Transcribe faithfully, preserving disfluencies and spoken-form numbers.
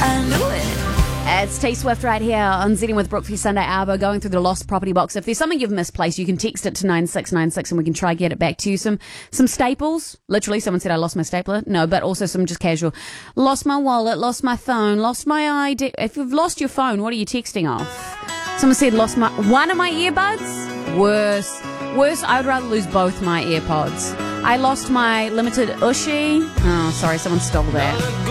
I knew it. It's T Swift right here on Z with Brooke for your Sunday Arvo, going through the lost property box. If there's something you've misplaced, you can text it to nine six nine six and we can try get it back to you. Some some staples. Literally, someone said I lost my stapler. No, but also some just casual. Lost my wallet, lost my phone, lost my I D. If you've lost your phone, what are you texting off? Someone said lost my one of my earbuds. Worse. Worse, I would rather lose both my AirPods. I lost my limited Ushi. Oh, sorry, someone stole that.